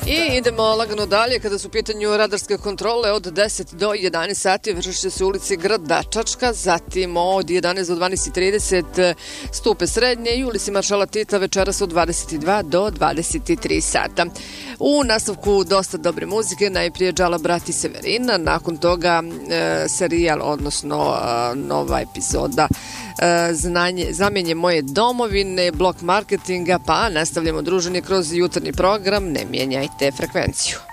I idemo lagano dalje kada su u pitanju radarske kontrole od 10 do 11 sati vršit će se u ulici Gradačačka, zatim od 11 do 12.30 Stupe Srednje i ulici Maršala Tita večeras od 22 do 23 sata. U nastavku dosta dobre muzike, najprije Džala Brat i Severina, nakon toga serijal, odnosno nova epizoda Znamenje moje domovine, blok marketinga, pa nastavljamo druženje kroz jutarnji program, ne mijenjajte frekvenciju.